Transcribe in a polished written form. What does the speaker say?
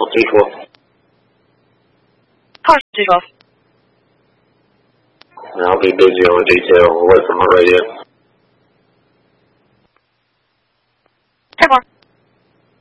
212. Car 212. I'll be busy on a detail away from my radio.